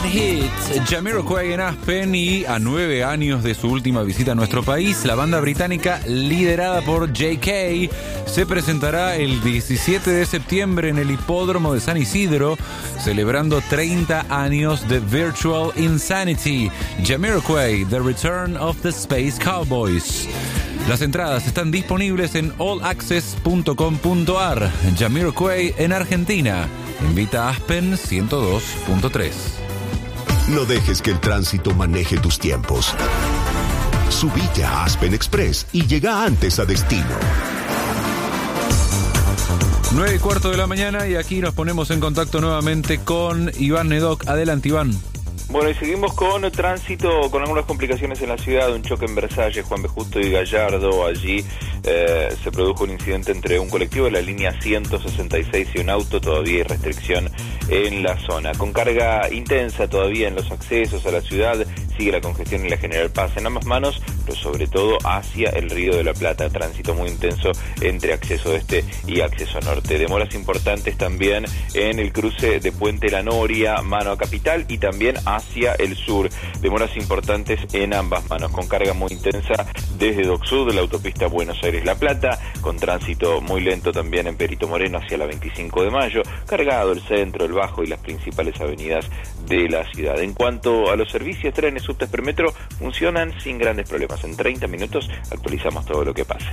hit. Jamiroquai en Aspen, y a 9 años de su última visita a nuestro país, la banda británica liderada por J.K. se presentará el 17 de septiembre en el Hipódromo de San Isidro, celebrando 30 años de Virtual Insanity. Jamiroquai, The Return of the Space Cowboys. Las entradas están disponibles en allaccess.com.ar. Jamiroquai en Argentina. Invita a Aspen 102.3. No dejes que el tránsito maneje tus tiempos. Subite a Aspen Express y llega antes a destino. 9:15 de la mañana, y aquí nos ponemos en contacto nuevamente con Iván Nedoc. Adelante, Iván. Bueno, y seguimos con tránsito, con algunas complicaciones en la ciudad. Un choque en Versalles, Juan B. Justo y Gallardo. Allí se produjo un incidente entre un colectivo de la línea 166 y un auto. Todavía hay restricción en la zona. Con carga intensa todavía en los accesos a la ciudad. Sigue la congestión en la General Paz en ambas manos, pero sobre todo hacia el Río de la Plata. Tránsito muy intenso entre acceso este y acceso norte. Demoras importantes también en el cruce de Puente La Noria, mano a Capital, y también hacia el sur. Demoras importantes en ambas manos, con carga muy intensa desde Dock Sud, la autopista Buenos Aires-La Plata, con tránsito muy lento también en Perito Moreno hacia la 25 de Mayo, cargado el centro, el Bajo y las principales avenidas de la ciudad. En cuanto a los servicios, trenes, subtes, permetro funcionan sin grandes problemas. En 30 minutos actualizamos todo lo que pase.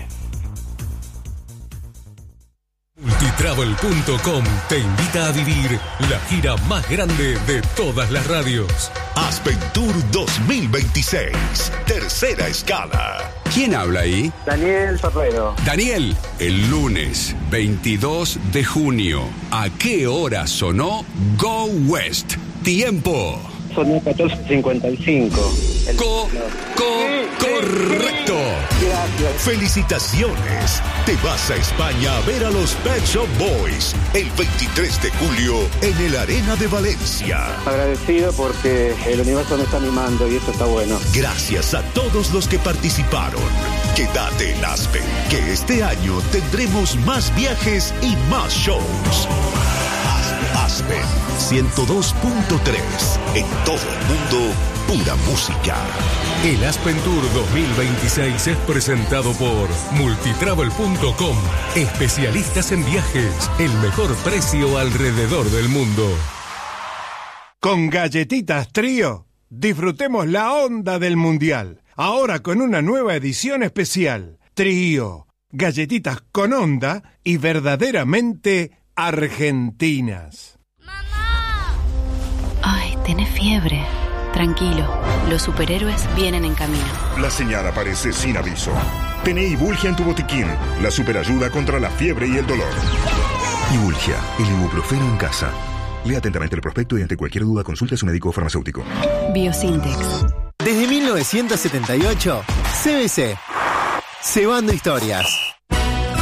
Multitravel.com te invita a vivir la gira más grande de todas las radios. Aspen Tour 2026, tercera escala. ¿Quién habla ahí? Daniel Ferrero. Daniel, el lunes 22 de junio, ¿a qué hora sonó Go West? Tiempo. Sonó 14:55. Correcto. Gracias. Felicitaciones. Te vas a España a ver a los Pet Shop Boys el 23 de julio en el Arena de Valencia. Agradecido porque el universo me está animando y eso está bueno. Gracias a todos los que participaron. Quédate en Aspen, que este año tendremos más viajes y más shows. Aspen 102.3. En todo el mundo, pura música. El Aspen Tour 2026 es presentado por Multitravel.com. Especialistas en viajes. El mejor precio alrededor del mundo. Con Galletitas Trío, disfrutemos la onda del Mundial. Ahora con una nueva edición especial. Trío, galletitas con onda y verdaderamente argentinas. ¡Mamá! Ay, tenés fiebre. Tranquilo, los superhéroes vienen en camino. La señal aparece sin aviso. Tené Ibulgia en tu botiquín, la superayuda contra la fiebre y el dolor. Ibulgia, el ibuprofeno en casa. Lea atentamente el prospecto y ante cualquier duda consulte a su médico o farmacéutico. Biosintex. Desde 1978, CBC. Cebando historias.